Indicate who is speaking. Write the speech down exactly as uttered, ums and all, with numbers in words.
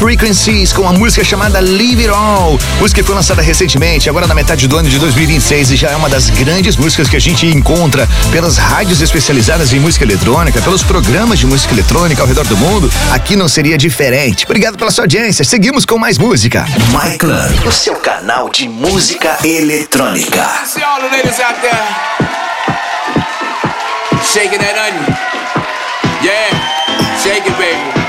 Speaker 1: Frequencies com a música chamada Leave It All. Música que foi lançada recentemente, agora na metade do ano de dois mil e vinte e seis, e já é uma das grandes músicas que a gente encontra pelas rádios especializadas em música eletrônica, pelos programas de música eletrônica ao redor do mundo. Aqui não seria diferente. Obrigado pela sua audiência. Seguimos com mais música.
Speaker 2: My Club, o seu canal de música eletrônica.
Speaker 3: See all the ladies out there shaking that onion. Yeah, shake it, baby.